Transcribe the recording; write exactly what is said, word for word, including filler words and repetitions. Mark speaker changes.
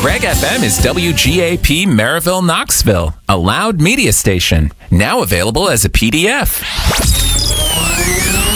Speaker 1: Reg F M is W G A P Maryville, Knoxville, a loud media station, now available as a P D F.